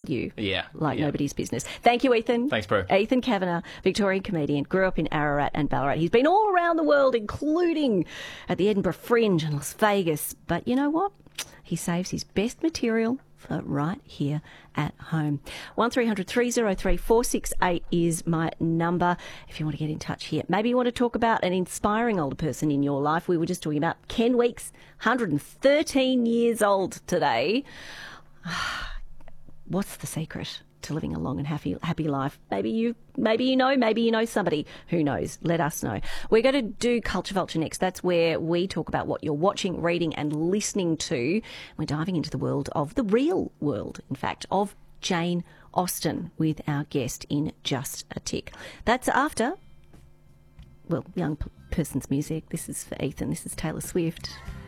you. Yeah. Nobody's business. Thank you, Ethan. Thanks, bro. Ethan Kavanagh, Victorian comedian, grew up in Ararat and Ballarat. He's been all around the world, including at the Edinburgh Fringe and Las Vegas. But you know what? He saves his best material for right here at home. 1300 303 468 is my number if you want to get in touch here. Maybe you want to talk about an inspiring older person in your life. We were just talking about Ken Weeks, 113 years old today. What's the secret to living a long and happy life? Maybe you know somebody who knows. Let us know. We're going to do Culture Vulture next. That's where we talk about what you're watching, reading and listening to. We're diving into the world of the real world, in fact, of Jane Austen with our guest in just a tick. That's after, young person's music. This is for Ethan. This is Taylor Swift.